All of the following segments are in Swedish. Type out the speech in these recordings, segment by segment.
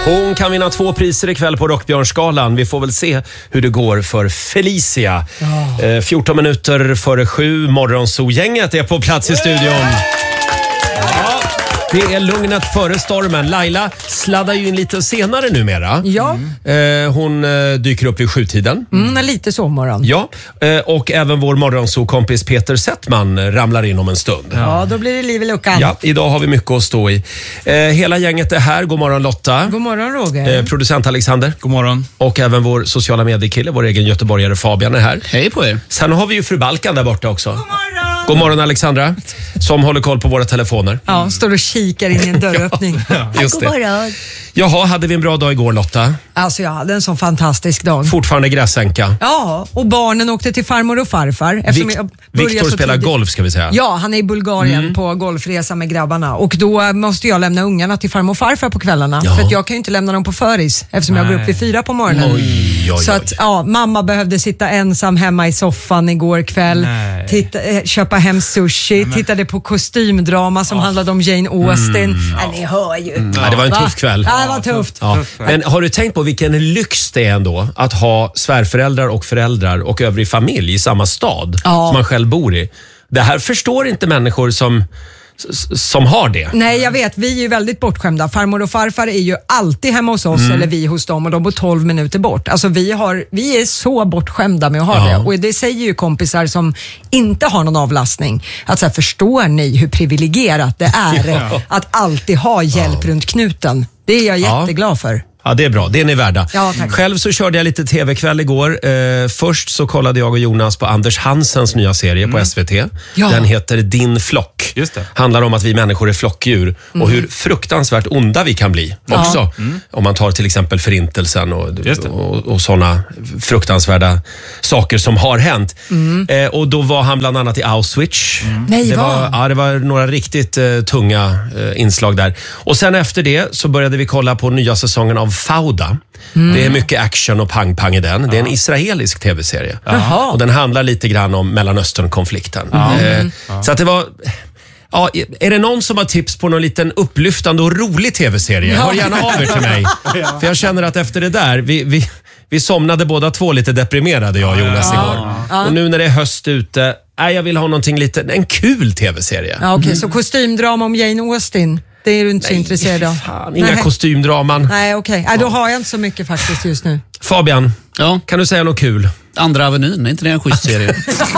Hon kan vinna 2 priser ikväll på Rockbjörnsgalan. Vi får väl se hur det går för Felicia. 14 minuter före 7. Morgonzoo-gänget är på plats i studion. Det är lugnet före stormen. Laila sladdar ju in lite senare numera. Ja. Hon dyker upp vid 7-tiden. Lite sovmorgon. Ja, och även vår morgonzoo-kompis Peter Settman ramlar in om en stund. Ja, då blir det liv i luckan. Ja, idag har vi mycket att stå i. Hela gänget är här. God morgon Lotta. God morgon Roger. Producent Alexander. God morgon. Och även vår sociala mediekille, vår egen göteborgare Fabian är här. Hej på er. Sen har vi ju fru Balkan där borta också. God morgon. God morgon Alexandra, som håller koll på våra telefoner. Ja, står och kikar in i en dörröppning. Just det. God morgon. Jaha, hade vi en bra dag igår Lotta? Alltså jag hade en sån fantastisk dag. Fortfarande gräsänka. Ja, och barnen åkte till farmor och farfar. Viktor spelar golf ska vi säga. Ja, han är i Bulgarien på golfresa med grabbarna. Och då måste jag lämna ungarna till farmor och farfar på kvällarna. Ja. För att jag kan ju inte lämna dem på föris eftersom jag går upp vid 4 på morgonen. Oj. Så att mamma behövde sitta ensam hemma i soffan igår kväll. Köpa hem sushi. Tittade på kostymdrama som handlade om Jane Austen. Ni hör ju. Ja, det var en tuff kväll. Ja, det var tufft. Ja. Men har du tänkt på vilken lyx det är ändå att ha svärföräldrar och föräldrar och övrig familj i samma stad som man själv bor i? Det här förstår inte människor som har det. Nej, jag vet. Vi är ju väldigt bortskämda. Farmor och farfar är ju alltid hemma hos oss eller vi hos dem och de bor 12 minuter bort. Alltså vi är så bortskämda med att ha det. Och det säger ju kompisar som inte har någon avlastning. Att så här, förstår ni hur privilegierat det är att alltid ha hjälp runt knuten? Det är jag jätteglad för. Ja, det är bra. Det är ni värda. Ja, tack. Själv så körde jag lite tv-kväll igår. Först så kollade jag och Jonas på Anders Hansens nya serie på SVT. Ja. Den heter Din flock. Just det. Handlar om att vi människor är flockdjur och hur fruktansvärt onda vi kan bli också. Om man tar till exempel förintelsen och sådana fruktansvärda saker som har hänt. Och då var han bland annat i Auschwitz. Nej, det var några riktigt tunga inslag där. Och sen efter det så började vi kolla på nya säsongen av Fauda. Det är mycket action och pang-pang i den. Det är en israelisk tv-serie. Och den handlar lite grann om Mellanöstern-konflikten. Så att det var... Ja, är det någon som har tips på någon liten upplyftande och rolig tv-serie? Hör gärna av er till mig. För jag känner att efter det där... Vi somnade båda två lite deprimerade, jag och Jonas igår. Och nu när det är höst ute... jag vill ha någonting lite... En kul tv-serie. Ja, okej. Så kostymdrama om Jane Austen... Det är du inte så intresserad av. Inga kostymdraman. Nej, okej. Då har jag inte så mycket faktiskt just nu. Fabian, kan du säga något kul? Andra Avenyn, är inte det en schysst serie?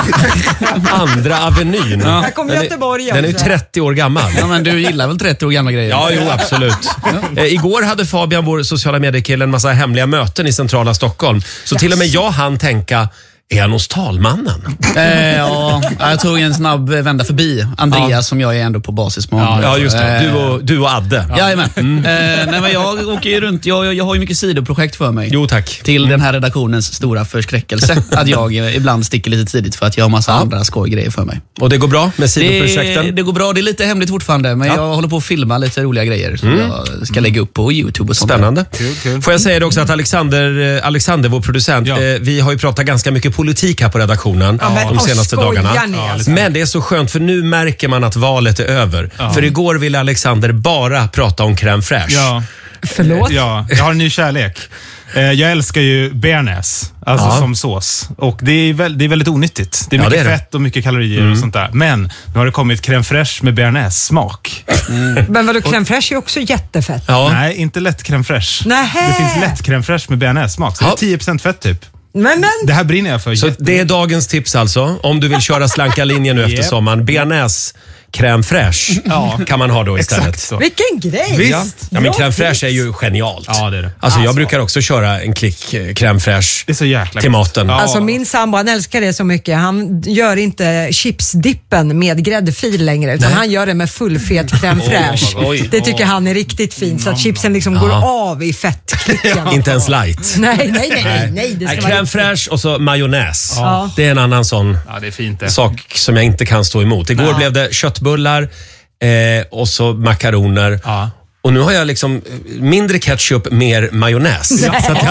Andra Avenyn. Här kommer Göteborg. Den är ju 30 år gammal. Ja, men du gillar väl 30 år gamla grejer? Ja, jo, absolut. Igår hade Fabian, vår sociala mediekille, en massa hemliga möten i centrala Stockholm. Så till och med jag hann tänka... Är han hos talmannen? Jag tog en snabb vända förbi Andreas som jag är ändå på basis med. Ja, just det. Du och Adde. Jajamän. Nej, men jag åker ju runt. Jag har ju mycket sidoprojekt för mig. Jo, tack. Till den här redaktionens stora förskräckelse. Att jag ibland sticker lite tidigt för att jag har massa andra skojgrejer för mig. Och det går bra med sidoprojekten? Det går bra. Det är lite hemligt fortfarande. Men jag håller på att filma lite roliga grejer som jag ska lägga upp på YouTube och sånt. Spännande. Kul. Får jag säga det också att Alexander, vår producent, vi har ju pratat ganska mycket politik här på redaktionen de senaste dagarna. Men det är så skönt för nu märker man att valet är över. För igår ville Alexander bara prata om crème fraîche. Ja. Förlåt? Ja, jag har en ny kärlek. Jag älskar ju bearnaise, alltså som sås. Och det är väldigt onyttigt. Det är mycket fett och mycket kalorier och sånt där. Men nu har det kommit crème fraîche med bearnaise-smak. Men vadå, crème fraîche är också jättefett. Ja. Nej, inte lätt crème fraîche. Nähä. Det finns lätt crème fraîche med bearnaise-smak. Så det är 10% fett typ. Men. Det här brinner jag för. Så det är dagens tips alltså. Om du vill köra slanka linjen nu efter sommaren. Bearnaise crème fraîche kan man ha då istället. Exakt så. Vilken grej! Visst. Ja, men crème fraîche är ju genialt. Ja, det är det. Alltså jag brukar också köra en klick crème fraîche Det är så jäkla till maten. Ja. Alltså min sambo, han älskar det så mycket. Han gör inte chipsdippen med gräddfil längre utan han gör det med fullfet crème fraîche. Det tycker han är riktigt fint så att chipsen liksom går av i fettklicken. Inte ens light. Nej. Det ska Crème fraîche och så majonnäs. Ja. Det är en annan sån Ja, det är fint det. sak som jag inte kan stå emot. Igår blev det köttbullar och så makaroner. Ja. Och nu har jag liksom mindre ketchup, mer majonnäs. Så att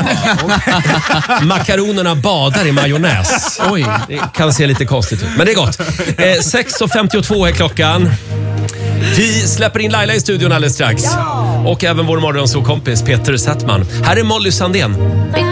makaronerna badar i majonnäs. Oj, det kan se lite konstigt ut. Men det är gott. 6:52 är klockan. Vi släpper in Laila i studion alldeles strax. Ja! Och även vår morgonsåkompis Peter Settman. Här är Molly Sandén.